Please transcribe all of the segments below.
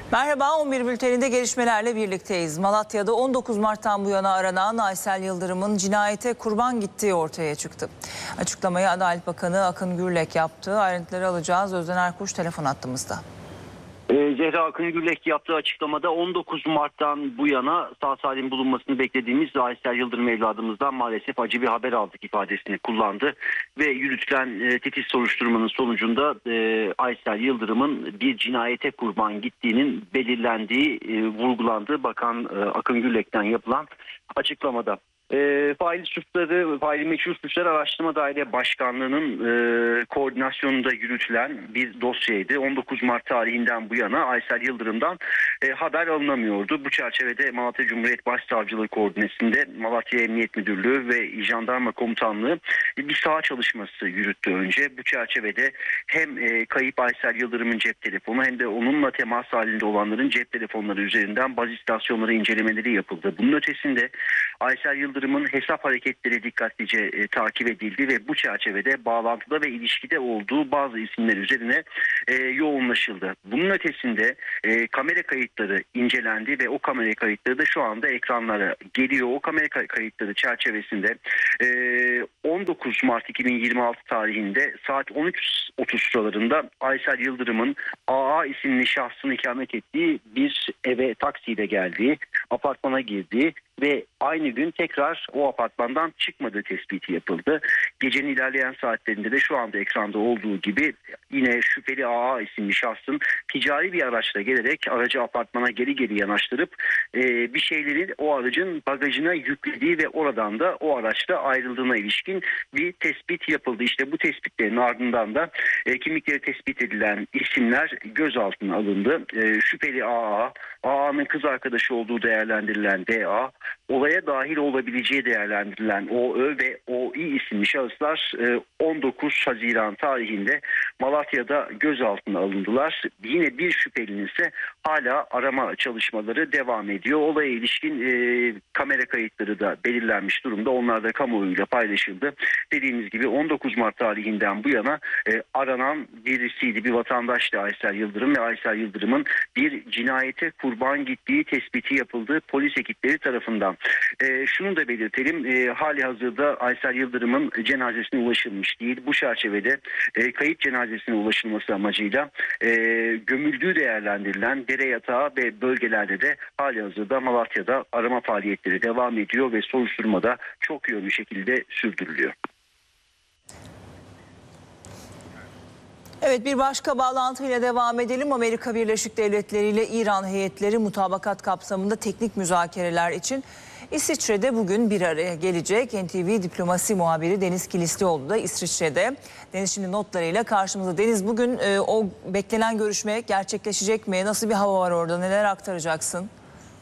Merhaba, 11 bülteninde gelişmelerle birlikteyiz. Malatya'da 19 Mart'tan bu yana aranan Aysel Yıldırım'ın cinayete kurban gittiği ortaya çıktı. Açıklamayı Adalet Bakanı Akın Gürlek yaptı. Ayrıntıları alacağız. Özden Erkuş telefon attığımızda. Zehra Akın Gürlek yaptığı açıklamada 19 Mart'tan bu yana sağ salim bulunmasını beklediğimiz Aysel Yıldırım evladımızdan maalesef acı bir haber aldık ifadesini kullandı. Ve yürütülen titiz soruşturmanın sonucunda Aysel Yıldırım'ın bir cinayete kurban gittiğinin belirlendiği, vurgulandığı Bakan Akın Gürlek'ten yapılan açıklamada. Faili meçhul suçlar araştırma daire başkanlığının koordinasyonunda yürütülen bir dosyaydı. 19 Mart tarihinden bu yana Aysel Yıldırım'dan haber alınamıyordu. Bu çerçevede Malatya Cumhuriyet Başsavcılığı koordinesinde Malatya Emniyet Müdürlüğü ve Jandarma Komutanlığı bir saha çalışması yürüttü önce. Bu çerçevede hem kayıp Aysel Yıldırım'ın cep telefonu hem de onunla temas halinde olanların cep telefonları üzerinden baz istasyonları incelemeleri yapıldı. Bunun ötesinde Aysel Yıldırım'ın hesap hareketleri dikkatlice takip edildi ve bu çerçevede bağlantıda ve ilişkide olduğu bazı isimler üzerine yoğunlaşıldı. Bunun ötesinde kamera kayıtları incelendi ve o kamera kayıtları da şu anda ekranlara geliyor. O kamera kayıtları çerçevesinde 19 Mart 2026 tarihinde saat 13.30 sıralarında Aysel Yıldırım'ın AA isimli şahsın ikamet ettiği bir eve taksiyle geldiği, apartmana girdiği ve aynı gün tekrar o apartmandan çıkmadığı tespiti yapıldı. Gecenin ilerleyen saatlerinde de şu anda ekranda olduğu gibi yine şüpheli AA isimli şahsın ticari bir araçla gelerek aracı apartmana geri yanaştırıp bir şeyleri o aracın bagajına yüklediği ve oradan da o araçla ayrıldığına ilişkin bir tespit yapıldı. İşte bu tespitlerin ardından da kimlikleri tespit edilen isimler gözaltına alındı. Şüpheli AA, AA'nın kız arkadaşı olduğu değerlendirilen DA, olaya dahil olabileceği değerlendirilen OÖ ve Oİ isimli şahıslar 19 Haziran tarihinde Malatya'da gözaltına alındılar. Yine bir şüphelinin ise hala arama çalışmaları devam ediyor. Olaya ilişkin kamera kayıtları da belirlenmiş durumda. Onlar da kamuoyuyla paylaşıldı. Dediğimiz gibi 19 Mart tarihinden bu yana aranan birisiydi. Bir vatandaştı Aysel Yıldırım ve Aysel Yıldırım'ın bir cinayete kurban gittiği tespiti yapıldı polis ekipleri tarafından. Şunu da belirtelim, hali hazırda Aysel Yıldırım'ın cenazesine ulaşılmış değil. Bu çerçevede kayıp cenazesine ulaşılması amacıyla gömüldüğü değerlendirilen dere yatağı ve bölgelerde de hali hazırda Malatya'da arama faaliyetleri devam ediyor ve soruşturmada çok yoğun bir şekilde sürdürülüyor. Evet, bir başka bağlantıyla devam edelim. Amerika Birleşik Devletleri ile İran heyetleri mutabakat kapsamında teknik müzakereler için İsviçre'de bugün bir araya gelecek. NTV diplomasi muhabiri Deniz Kilislioğlu da İsviçre'de. Deniz şimdi notlarıyla karşımızda. Deniz, bugün o beklenen görüşme gerçekleşecek mi? Nasıl bir hava var orada? Neler aktaracaksın?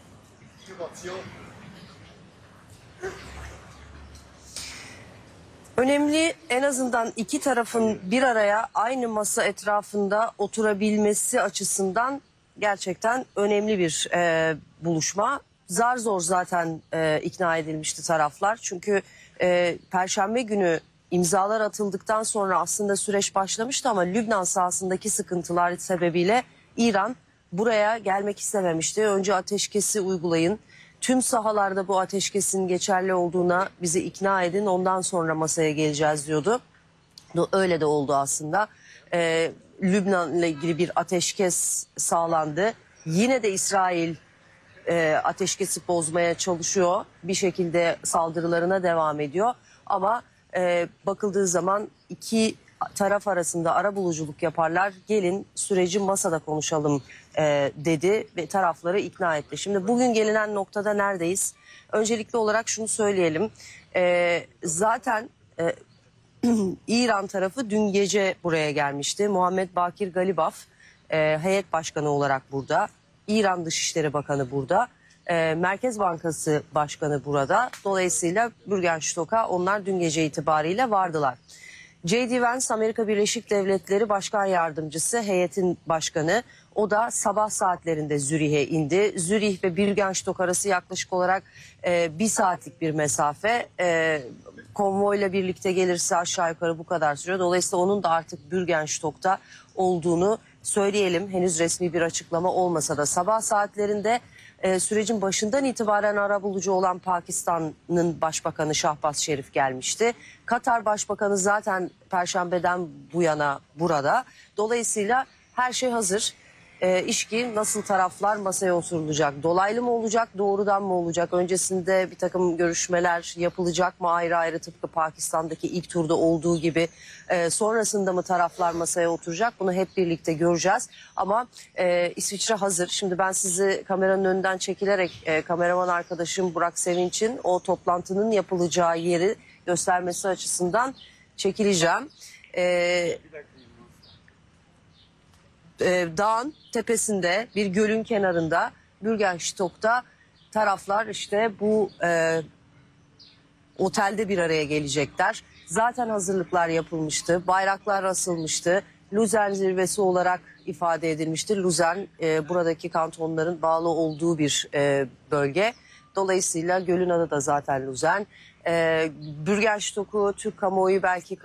Önemli, en azından iki tarafın bir araya aynı masa etrafında oturabilmesi açısından gerçekten önemli bir buluşma. Zar zor zaten ikna edilmişti taraflar. Çünkü Perşembe günü imzalar atıldıktan sonra aslında süreç başlamıştı ama Lübnan sahasındaki sıkıntılar sebebiyle İran buraya gelmek istememişti. Önce ateşkesi uygulayın. Tüm sahalarda bu ateşkesin geçerli olduğuna bizi ikna edin, ondan sonra masaya geleceğiz diyordu. Öyle de oldu aslında. Lübnan'la ilgili bir ateşkes sağlandı. Yine de İsrail ateşkesi bozmaya çalışıyor. Bir şekilde saldırılarına devam ediyor. Ama bakıldığı zaman iki taraf arasında arabuluculuk yaparlar. Gelin süreci masada konuşalım dedi ve tarafları ikna etti. Şimdi bugün gelinen noktada neredeyiz? Öncelikli olarak şunu söyleyelim. Zaten İran tarafı dün gece buraya gelmişti. Muhammed Bakir Galibaf heyet başkanı olarak burada. İran Dışişleri Bakanı burada. Merkez Bankası Başkanı burada. Dolayısıyla Bürgenstock'a onlar dün gece itibariyle vardılar. J.D. Vance, Amerika Birleşik Devletleri Başkan Yardımcısı, heyetin başkanı. O da sabah saatlerinde Zürih'e indi. Zürih ve Bürgenstock arası yaklaşık olarak 1 saatlik bir mesafe. Konvoyla birlikte gelirse aşağı yukarı bu kadar sürüyor. Dolayısıyla onun da artık Bürgenstock'ta olduğunu söyleyelim. Henüz resmi bir açıklama olmasa da sabah saatlerinde sürecin başından itibaren arabulucu olan Pakistan'ın Başbakanı Şahbaz Şerif gelmişti. Katar Başbakanı zaten Perşembeden bu yana burada. Dolayısıyla her şey hazır. İş ki nasıl taraflar masaya oturulacak? Dolaylı mı olacak, doğrudan mı olacak? Öncesinde bir takım görüşmeler yapılacak mı ayrı ayrı, tıpkı Pakistan'daki ilk turda olduğu gibi? Sonrasında mı taraflar masaya oturacak? Bunu hep birlikte göreceğiz. Ama İsviçre hazır. Şimdi ben sizi kameranın önünden çekilerek kameraman arkadaşım Burak Sevinç'in o toplantının yapılacağı yeri göstermesi açısından çekileceğim. Dağın tepesinde bir gölün kenarında Bürgenstock'ta taraflar işte bu otelde bir araya gelecekler. Zaten hazırlıklar yapılmıştı, bayraklar asılmıştı. Luzern zirvesi olarak ifade edilmişti. Luzern buradaki kantonların bağlı olduğu bir bölge. Dolayısıyla gölün adı da zaten Luzern. Bürgenstock'u Türk kamuoyu belki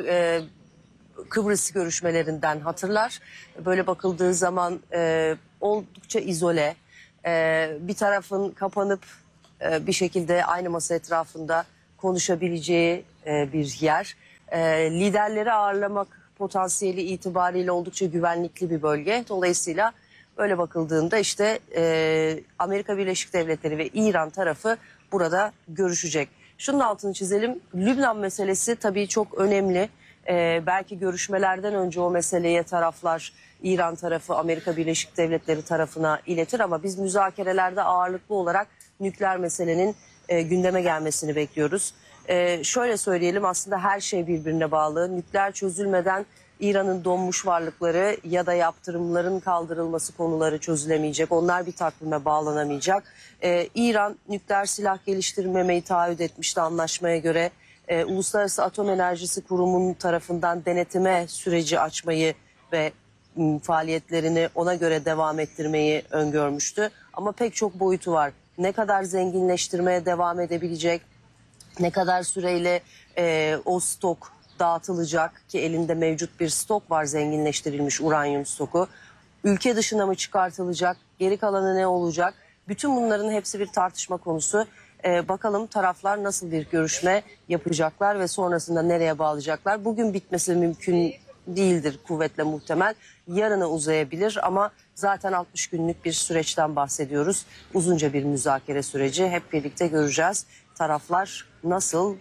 Kıbrıs görüşmelerinden hatırlar. Böyle bakıldığı zaman oldukça izole, bir tarafın kapanıp bir şekilde aynı masa etrafında konuşabileceği bir yer. Liderleri ağırlamak potansiyeli itibariyle oldukça güvenlikli bir bölge. Dolayısıyla böyle bakıldığında işte Amerika Birleşik Devletleri ve İran tarafı burada görüşecek. Şunun altını çizelim, Lübnan meselesi tabii çok önemli. Belki görüşmelerden önce o meseleye taraflar, İran tarafı, Amerika Birleşik Devletleri tarafına iletir ama biz müzakerelerde ağırlıklı olarak nükleer meselenin gündeme gelmesini bekliyoruz. Şöyle söyleyelim, aslında her şey birbirine bağlı. Nükleer çözülmeden İran'ın donmuş varlıkları ya da yaptırımların kaldırılması konuları çözülemeyecek. Onlar bir takvime bağlanamayacak. İran nükleer silah geliştirmemeyi taahhüt etmişti anlaşmaya göre. Uluslararası Atom Enerjisi Kurumu'nun tarafından denetime süreci açmayı ve faaliyetlerini ona göre devam ettirmeyi öngörmüştü. Ama pek çok boyutu var. Ne kadar zenginleştirmeye devam edebilecek, ne kadar süreyle o stok dağıtılacak ki elinde mevcut bir stok var, zenginleştirilmiş uranyum stoku. Ülke dışına mı çıkartılacak, geri kalanı ne olacak? Bütün bunların hepsi bir tartışma konusu. Bakalım taraflar nasıl bir görüşme yapacaklar ve sonrasında nereye bağlayacaklar? Bugün bitmesi mümkün değildir, kuvvetle muhtemel. Yarına uzayabilir ama zaten 60 günlük bir süreçten bahsediyoruz. Uzunca bir müzakere süreci, hep birlikte göreceğiz. Taraflar nasıl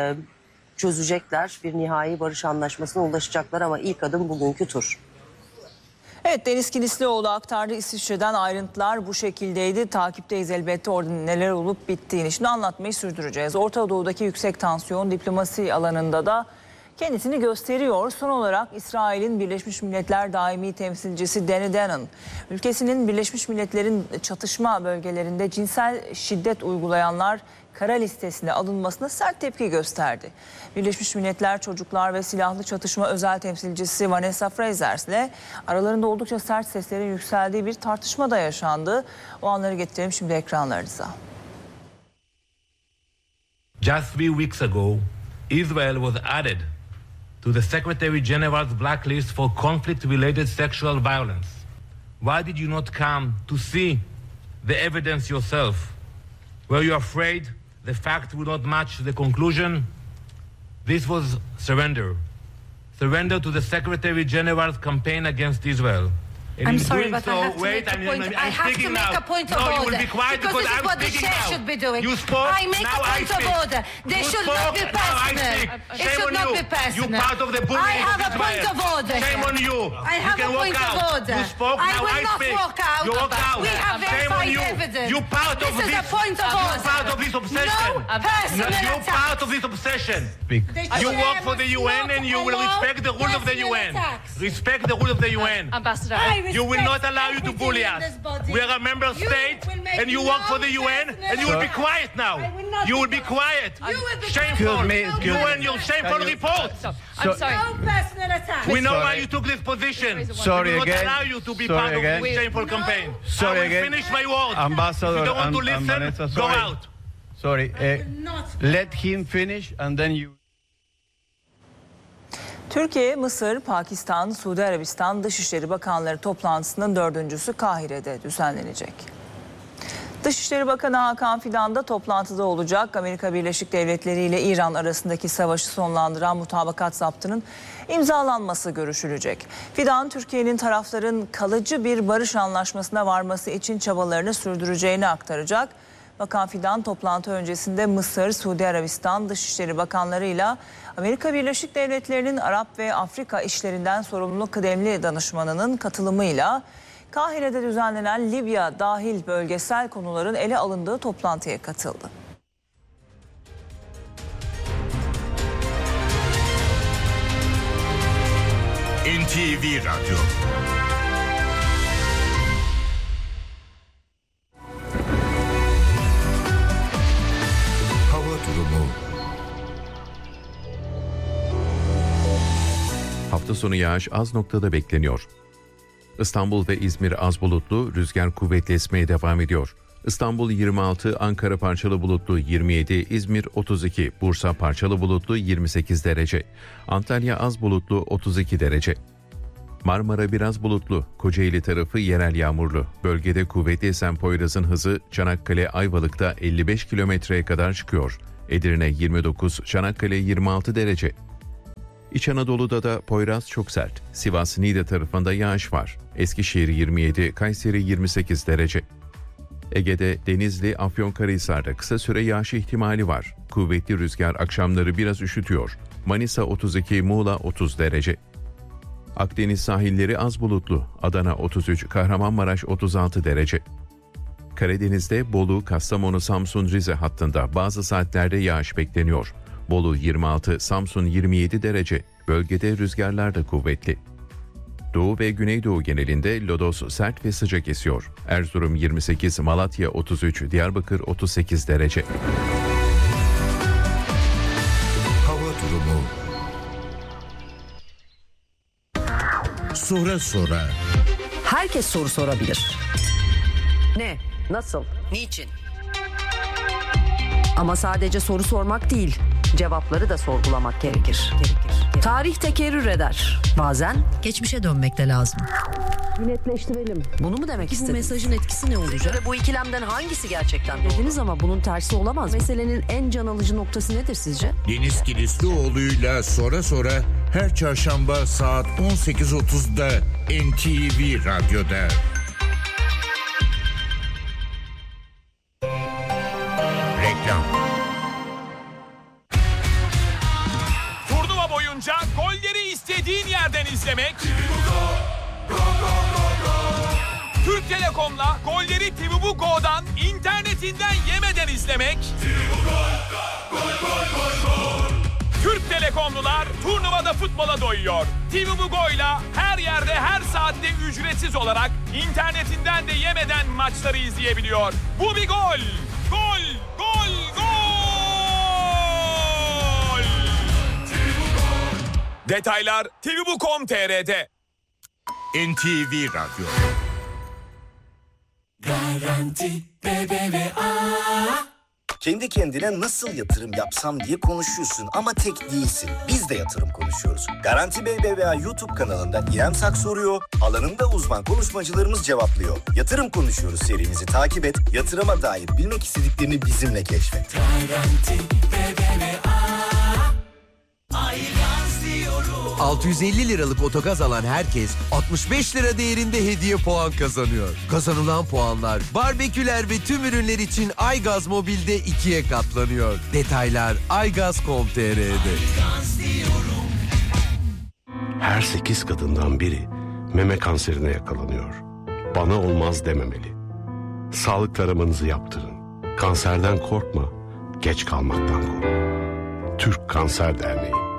çözecekler, bir nihai barış anlaşmasına ulaşacaklar ama ilk adım bugünkü tur. Evet, Deniz Kilislioğlu aktardı. İsviçre'den ayrıntılar bu şekildeydi. Takipteyiz elbette orada neler olup bittiğini. Şimdi anlatmayı sürdüreceğiz. Orta Doğu'daki yüksek tansiyon diplomasi alanında da kendisini gösteriyor. Son olarak İsrail'in Birleşmiş Milletler Daimi Temsilcisi Danny Danon, ülkesinin Birleşmiş Milletler'in çatışma bölgelerinde cinsel şiddet uygulayanlar kara listesine alınmasına sert tepki gösterdi. Birleşmiş Milletler Çocuklar ve Silahlı Çatışma Özel Temsilcisi Vanessa Fraser ile aralarında oldukça sert seslerin yükseldiği bir tartışma da yaşandı. O anları getirelim şimdi ekranlarınıza. Just 3 weeks ago, Israel was added to the Secretary General's blacklist for conflict-related sexual violence. Why did you not come to see the evidence yourself? Were you afraid the fact would not match the conclusion? This was surrender. Surrender to the Secretary General's campaign against Israel. And I'm in sorry, doing but so, I have to wait, make a point. I'm I have to speaking make now. a point of no, order. you will be quiet because this is I'm what the speaking chair now. should be doing. You spoke, I make now a point I speak. of order. They You should spoke, not be now I personal. speak. It Shame should on not you. be personal. You part of the bullying I have of a Israel. point of order. Shame on you. I have you can a point walk of out. order. You spoke, I now will I not speak. walk out. You walk out. We have Shame on verified you. evidence. You part of This is a point of order. You part of this obsession. No personal You attack. part of this obsession. You chair work for the must UN not and you will allow respect the rules of the personal UN. attacks. Respect the rules of the UN. Ambassador, You will not allow you to bully us. We are a member state and you work for the UN and you will be quiet now. You will be quiet. Shameful. You and your shameful report. I'm sorry. No personal attack. We know why you took this position. Sorry we will not again. allow you to be Sorry part again. of this shameful campaign. Sorry I will again. finish my word. Ambassador, if you don't want to listen, Vanessa, go sorry. out. Sorry. Let him finish and then you... Türkiye, Mısır, Pakistan, Suudi Arabistan Dışişleri Bakanları toplantısının 4.'sü Kahire'de düzenlenecek. Dışişleri Bakanı Hakan Fidan da toplantıda olacak. Amerika Birleşik Devletleri ile İran arasındaki savaşı sonlandıran mutabakat zaptının imzalanması görüşülecek. Fidan, Türkiye'nin tarafların kalıcı bir barış anlaşmasına varması için çabalarını sürdüreceğini aktaracak. Bakan Fidan toplantı öncesinde Mısır, Suudi Arabistan Dışişleri Bakanlarıyla Amerika Birleşik Devletleri'nin Arap ve Afrika işlerinden sorumlu kıdemli danışmanının katılımıyla Kahire'de düzenlenen Libya dahil bölgesel konuların ele alındığı toplantıya katıldı. NTV Radyo. Hava durumu. Hafta sonu yağış az noktada bekleniyor. İstanbul ve İzmir az bulutlu, rüzgar kuvvetli esmeye devam ediyor. İstanbul 26, Ankara parçalı bulutlu 27, İzmir 32, Bursa parçalı bulutlu 28 derece. Antalya az bulutlu 32 derece. Marmara biraz bulutlu, Kocaeli tarafı yerel yağmurlu. Bölgede kuvvetli esen Poyraz'ın hızı Çanakkale Ayvalık'ta 55 kilometreye kadar çıkıyor. Edirne 29, Çanakkale 26 derece. İç Anadolu'da da Poyraz çok sert. Sivas, Niğde tarafında yağış var. Eskişehir 27, Kayseri 28 derece. Ege'de Denizli, Afyonkarahisar'da kısa süre yağış ihtimali var. Kuvvetli rüzgar akşamları biraz üşütüyor. Manisa 32, Muğla 30 derece. Akdeniz sahilleri az bulutlu. Adana 33, Kahramanmaraş 36 derece. Karadeniz'de Bolu, Kastamonu, Samsun, Rize hattında bazı saatlerde yağış bekleniyor. Bolu 26, Samsun 27 derece. Bölgede rüzgarlar da kuvvetli. Doğu ve Güneydoğu genelinde lodos sert ve sıcak esiyor. Erzurum 28, Malatya 33, Diyarbakır 38 derece. Hava durumu. Sonra. Herkes soru sorabilir. Ne? Nasıl? Niçin? Ama sadece soru sormak değil, cevapları da sorgulamak gerekir. Tarih tekerrür eder. Bazen geçmişe dönmek de lazım. Netleştirelim. Bunu mu demek istediniz? Bu mesajın etkisi ne olacak? Bu ikilemden hangisi gerçekten dediniz ama bunun tersi olamaz. Meselenin en can alıcı noktası nedir sizce? Deniz Kilislioğlu'yla sonra her çarşamba saat 18.30'da NTV Radyo'da. Reklam. Turnuva boyunca golleri istediğin yerden izlemek. Türk Telekom'la golleri TV Go'dan internetinden yemeden izlemek. Türk Telekomlular turnuvada futbola doyuyor. TV Go'yla her yerde her saatte ücretsiz olarak internetinden de yemeden maçları izleyebiliyor. Bu bir gol. Gol, gol, gol. Detaylar tvbu.com.tr'de. NTV Radyo. Garanti BBVA. Kendi kendine nasıl yatırım yapsam diye konuşuyorsun ama tek değilsin. Biz de yatırım konuşuyoruz. Garanti BBVA YouTube kanalında İrem Sak soruyor, alanında uzman konuşmacılarımız cevaplıyor. Yatırım konuşuyoruz serimizi takip et, yatırıma dair bilmek istediklerini bizimle keşfet. Garanti BBVA. 650 liralık otogaz alan herkes 65 lira değerinde hediye puan kazanıyor. Kazanılan puanlar barbeküler ve tüm ürünler için Aygaz Mobil'de 2'ye katlanıyor. Detaylar aygaz.com.tr'de. Her 8 kadından biri meme kanserine yakalanıyor. Bana olmaz dememeli. Sağlık taramanızı yaptırın. Kanserden korkma, geç kalmaktan kork. Türk Kanser Derneği.